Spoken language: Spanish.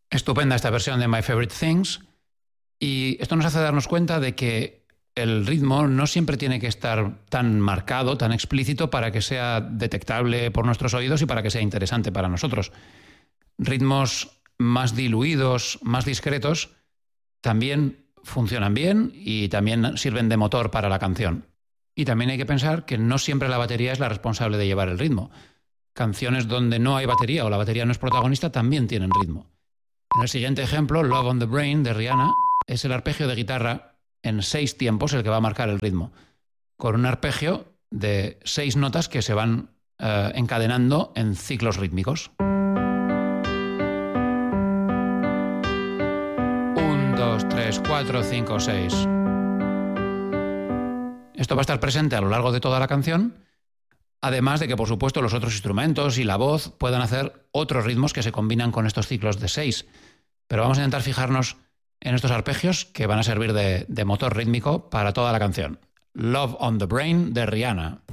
Estupenda esta versión de My Favorite Things, y esto nos hace darnos cuenta de que el ritmo no siempre tiene que estar tan marcado, tan explícito para que sea detectable por nuestros oídos y para que sea interesante para nosotros. Ritmos más diluidos, más discretos, también funcionan bien y también sirven de motor para la canción. Y también hay que pensar que no siempre la batería es la responsable de llevar el ritmo. Canciones donde no hay batería o la batería no es protagonista también tienen ritmo. En el siguiente ejemplo, Love on the Brain de Rihanna, es el arpegio de guitarra en 6 tiempos el que va a marcar el ritmo, con un arpegio de 6 notas que se van encadenando en ciclos rítmicos. 1, 2, 3, 4, 5, 6. Esto va a estar presente a lo largo de toda la canción, además de que, por supuesto, los otros instrumentos y la voz puedan hacer otros ritmos que se combinan con estos ciclos de 6. Pero vamos a intentar fijarnos en estos arpegios que van a servir de motor rítmico para toda la canción. Love on the Brain de Rihanna.